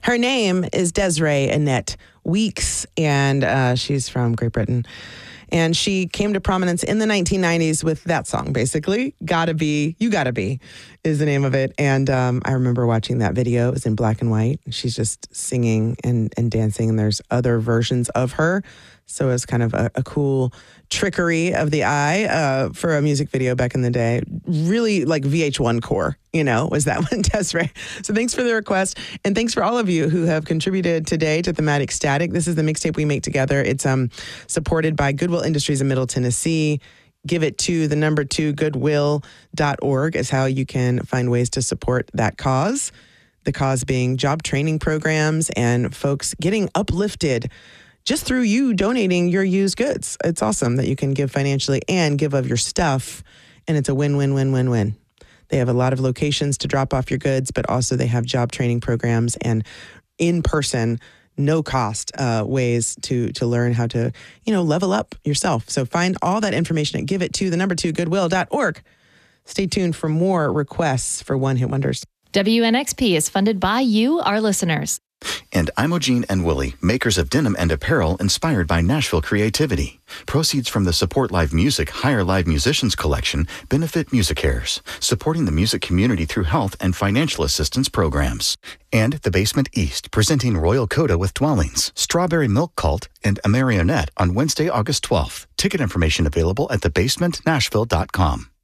Her name is Desiree Annette Weeks, and she's from Great Britain. And she came to prominence in the 1990s with that song, basically. Gotta Be, You Gotta Be is the name of it. And I remember watching that video. It was in black and white. She's just singing and dancing, and there's other versions of her. So it was kind of a cool trickery of the eye for a music video back in the day. Really like VH1 core, was that one, Desiree. So thanks for the request. And thanks for all of you who have contributed today to Thematic Static. This is the mixtape we make together. It's supported by Goodwill Industries in Middle Tennessee. Give it to the number 2 goodwill.org is how you can find ways to support that cause. The cause being job training programs and folks getting uplifted just through you donating your used goods. It's awesome that you can give financially and give of your stuff, and it's a win-win-win-win-win. They have a lot of locations to drop off your goods, but also they have job training programs and in-person, no-cost ways to learn how to, level up yourself. So find all that information at giveitto2goodwill.org. Stay tuned for more requests for One Hit Wonders. WNXP is funded by you, our listeners. And Imogene and Willie, makers of denim and apparel inspired by Nashville creativity. Proceeds from the Support Live Music Hire Live Musicians collection benefit MusiCares, supporting the music community through health and financial assistance programs. And The Basement East, presenting Royal Coda with Dwellings, Strawberry Milk Cult, and A Marionette on Wednesday, August 12th. Ticket information available at thebasementnashville.com.